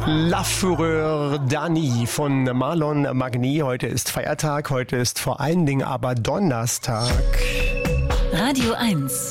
La Fureur d'Annie von Marlon Magny. Heute ist Feiertag, heute ist vor allen Dingen aber Donnerstag. Radio 1.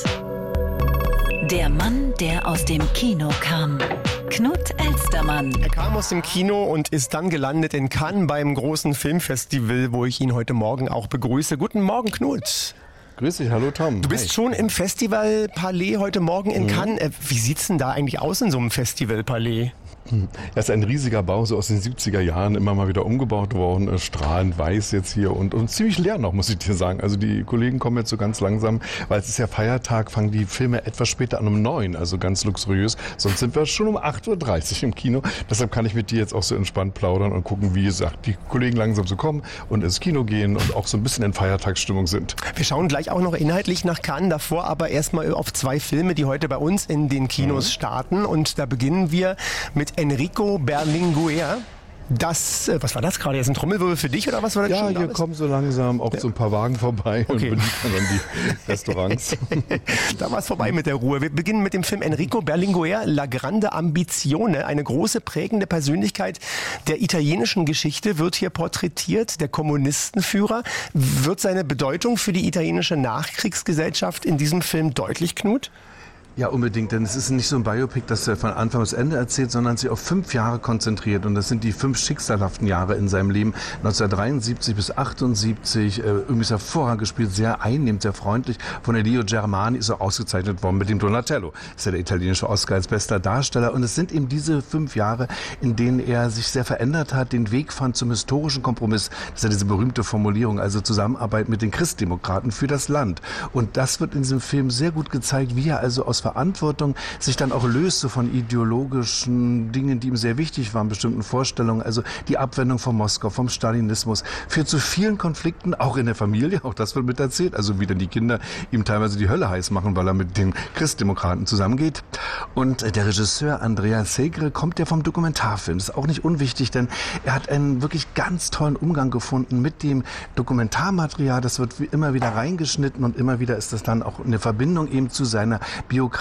Der Mann, der aus dem Kino kam. Knut Elstermann. Er kam aus dem Kino und ist dann gelandet in Cannes beim großen Filmfestival, wo ich ihn heute Morgen auch begrüße. Guten Morgen, Knut. Grüß dich, hallo Tom. Du bist schon im Festival Palais heute Morgen in Cannes. Wie sieht's denn da eigentlich aus in so einem Festival Palais? Er ist ein riesiger Bau, so aus den 70er Jahren, immer mal wieder umgebaut worden, strahlend weiß jetzt hier und ziemlich leer noch, muss ich dir sagen. Also die Kollegen kommen jetzt so ganz langsam, weil es ist ja Feiertag, fangen die Filme etwas später an, um 9, also ganz luxuriös. Sonst sind wir schon um 8.30 Uhr im Kino. Deshalb kann ich mit dir jetzt auch so entspannt plaudern und gucken, wie gesagt, die Kollegen langsam so kommen und ins Kino gehen und auch so ein bisschen in Feiertagsstimmung sind. Wir schauen gleich auch noch inhaltlich nach Cannes, davor aber erstmal auf 2 Filme, die heute bei uns in den Kinos starten. Und da beginnen wir mit Enrico Berlinguer. Das, was war das gerade? Jetzt ein Trommelwirbel für dich oder was war das? Ja, hier kommen so langsam auch so ein paar Wagen vorbei und beliefern dann die Restaurants. Da war es vorbei mit der Ruhe. Wir beginnen mit dem Film Enrico Berlinguer, La Grande Ambizione. Eine große prägende Persönlichkeit der italienischen Geschichte wird hier porträtiert. Der Kommunistenführer. Wird seine Bedeutung für die italienische Nachkriegsgesellschaft in diesem Film deutlich, Knut? Ja, unbedingt, denn es ist nicht so ein Biopic, das er von Anfang bis Ende erzählt, sondern sich auf 5 Jahre konzentriert. Und das sind die 5 schicksalhaften Jahre in seinem Leben. 1973 bis 78, irgendwie ist hervorragend gespielt, sehr einnehmend, sehr freundlich. Von Elio Germani ist er ausgezeichnet worden mit dem Donatello. Das ist ja der italienische Oscar als bester Darsteller. Und es sind eben diese 5 Jahre, in denen er sich sehr verändert hat, den Weg fand zum historischen Kompromiss. Das ist ja diese berühmte Formulierung, also Zusammenarbeit mit den Christdemokraten für das Land. Und das wird in diesem Film sehr gut gezeigt, wie er also aus Verantwortung sich dann auch löst so von ideologischen Dingen, die ihm sehr wichtig waren, bestimmten Vorstellungen, also die Abwendung von Moskau, vom Stalinismus, führt zu vielen Konflikten, auch in der Familie, auch das wird mit erzählt, also wie dann die Kinder ihm teilweise die Hölle heiß machen, weil er mit den Christdemokraten zusammengeht. Und der Regisseur Andrea Segre kommt ja vom Dokumentarfilm, das ist auch nicht unwichtig, denn er hat einen wirklich ganz tollen Umgang gefunden mit dem Dokumentarmaterial, das wird immer wieder reingeschnitten und immer wieder ist das dann auch eine Verbindung eben zu seiner Biografie.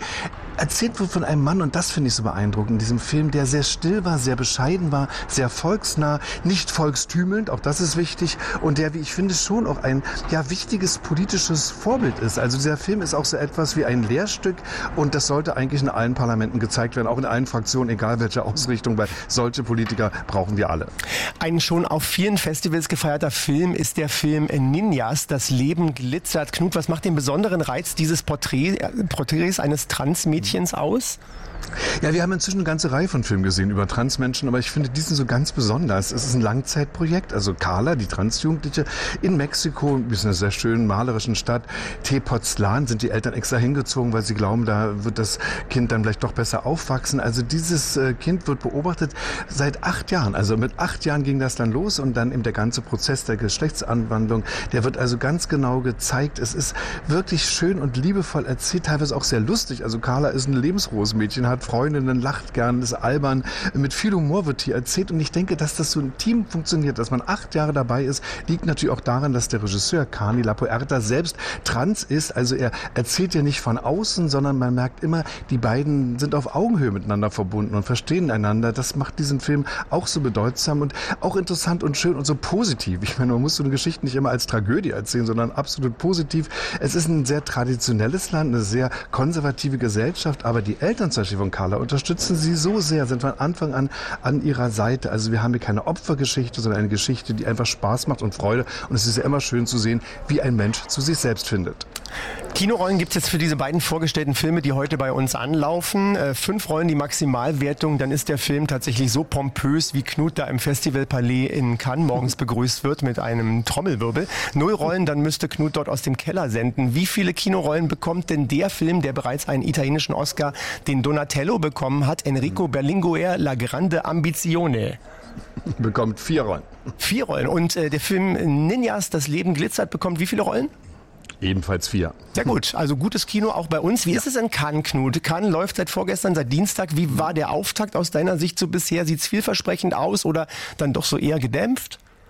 Erzählt wird von einem Mann, und das finde ich so beeindruckend in diesem Film, der sehr still war, sehr bescheiden war, sehr volksnah, nicht volkstümelnd, auch das ist wichtig, und der, wie ich finde, schon auch ein wichtiges politisches Vorbild ist. Also dieser Film ist auch so etwas wie ein Lehrstück, und das sollte eigentlich in allen Parlamenten gezeigt werden, auch in allen Fraktionen, egal welche Ausrichtung, weil solche Politiker brauchen wir alle. Ein schon auf vielen Festivals gefeierter Film ist der Film Ninjas, das Leben glitzert. Knut, was macht den besonderen Reiz dieses Porträts eines Transmädchens aus? Ja, wir haben inzwischen eine ganze Reihe von Filmen gesehen über Transmenschen, aber ich finde diesen so ganz besonders. Es ist ein Langzeitprojekt, also Carla, die Transjugendliche, in Mexiko, ist eine sehr schönen malerischen Stadt, Tepoztlan, sind die Eltern extra hingezogen, weil sie glauben, da wird das Kind dann vielleicht doch besser aufwachsen. Also dieses Kind wird beobachtet seit 8 Jahren, also mit 8 Jahren ging das dann los und dann eben der ganze Prozess der Geschlechtsanwandlung, der wird also ganz genau gezeigt. Es ist wirklich schön und liebevoll erzählt, teilweise auch sehr lustig. Also Carla ist ein lebensfrohes Mädchen, hat Freundinnen, lacht gern, ist albern, mit viel Humor wird hier erzählt, und ich denke, dass das so ein Team funktioniert, dass man 8 Jahre dabei ist, liegt natürlich auch daran, dass der Regisseur Carni Lapuerta selbst trans ist, also er erzählt ja nicht von außen, sondern man merkt immer, die beiden sind auf Augenhöhe miteinander verbunden und verstehen einander. Das macht diesen Film auch so bedeutsam und auch interessant und schön und so positiv. Ich meine, man muss so eine Geschichte nicht immer als Tragödie erzählen, sondern absolut positiv. Es ist ein sehr traditionelles Land, eine sehr konservative Gesellschaft, aber die Eltern zum Beispiel von Carla unterstützen sie so sehr, sind von Anfang an ihrer Seite. Also wir haben hier keine Opfergeschichte, sondern eine Geschichte, die einfach Spaß macht und Freude. Und es ist ja immer schön zu sehen, wie ein Mensch zu sich selbst findet. Kinorollen gibt es jetzt für diese beiden vorgestellten Filme, die heute bei uns anlaufen. 5 Rollen die Maximalwertung, dann ist der Film tatsächlich so pompös, wie Knut da im Festival Palais in Cannes morgens begrüßt wird mit einem Trommelwirbel. 0 Rollen, dann müsste Knut dort aus dem Keller senden. Wie viele Kinorollen bekommt denn der Film, der bereits einen italienischen Oscar, den Donatello bekommen hat, Enrico Berlinguer, La Grande Ambizione? Bekommt 4 Rollen. 4 Rollen. Und der Film Ninjas, das Leben glitzert, bekommt wie viele Rollen? Ebenfalls 4. Ja gut, also gutes Kino auch bei uns. Wie ist es in Cannes, Knut? Cannes läuft seit vorgestern, seit Dienstag. Wie war der Auftakt aus deiner Sicht so bisher? Sieht es vielversprechend aus oder dann doch so eher gedämpft?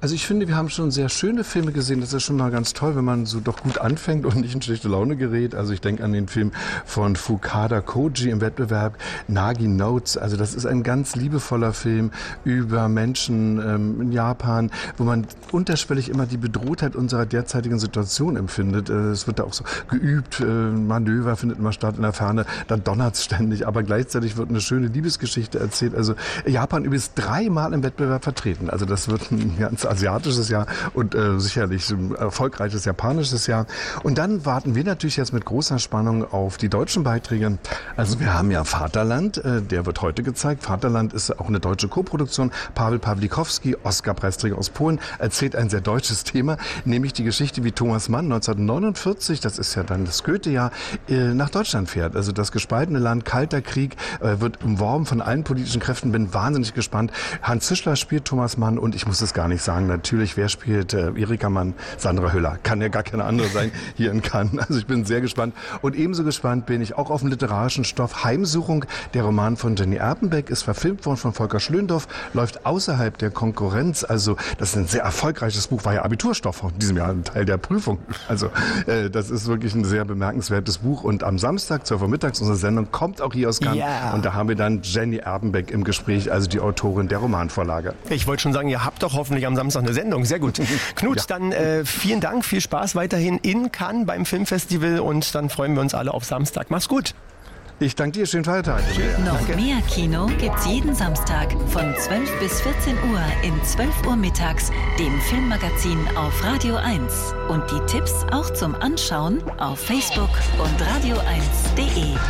Also ich finde, wir haben schon sehr schöne Filme gesehen. Das ist schon mal ganz toll, wenn man so doch gut anfängt und nicht in schlechte Laune gerät. Also ich denke an den Film von Fukada Koji im Wettbewerb Nagi Notes. Also das ist ein ganz liebevoller Film über Menschen in Japan, wo man unterschwellig immer die Bedrohtheit unserer derzeitigen Situation empfindet. Es wird da auch so geübt, Manöver findet immer statt in der Ferne, dann donnert's ständig, aber gleichzeitig wird eine schöne Liebesgeschichte erzählt. Also Japan übrigens 3-mal im Wettbewerb vertreten. Also das wird ein ganz asiatisches Jahr und sicherlich ein erfolgreiches japanisches Jahr. Und dann warten wir natürlich jetzt mit großer Spannung auf die deutschen Beiträge. Also wir haben ja Vaterland, der wird heute gezeigt. Vaterland ist auch eine deutsche Koproduktion. Paweł Pawlikowski, Oscar-Preisträger aus Polen, erzählt ein sehr deutsches Thema, nämlich die Geschichte, wie Thomas Mann 1949, das ist ja dann das Goethe-Jahr, nach Deutschland fährt. Also das gespaltene Land, Kalter Krieg, wird umworben von allen politischen Kräften. Bin wahnsinnig gespannt. Hans Zischler spielt Thomas Mann und ich muss es gar nicht sagen, natürlich, wer spielt Erika Mann? Sandra Hüller. Kann ja gar keine andere sein hier in Cannes. Also ich bin sehr gespannt. Und ebenso gespannt bin ich auch auf den literarischen Stoff Heimsuchung. Der Roman von Jenny Erpenbeck ist verfilmt worden von Volker Schlöndorff, läuft außerhalb der Konkurrenz. Also das ist ein sehr erfolgreiches Buch, war ja Abiturstoff in diesem Jahr, ein Teil der Prüfung. Also das ist wirklich ein sehr bemerkenswertes Buch. Und am Samstag, 12 Uhr mittags, unsere Sendung kommt auch hier aus Cannes. Yeah. Und da haben wir dann Jenny Erpenbeck im Gespräch, also die Autorin der Romanvorlage. Ich wollte schon sagen, ihr habt doch hoffentlich am Samstag eine Sendung. Sehr gut. Knut, ja. Dann vielen Dank, viel Spaß weiterhin in Cannes beim Filmfestival und dann freuen wir uns alle auf Samstag. Mach's gut. Ich danke dir, schönen Feiertag. Noch mehr Kino gibt's jeden Samstag von 12 bis 14 Uhr in 12 Uhr mittags, dem Filmmagazin auf Radio 1. Und die Tipps auch zum Anschauen auf Facebook und radio1.de.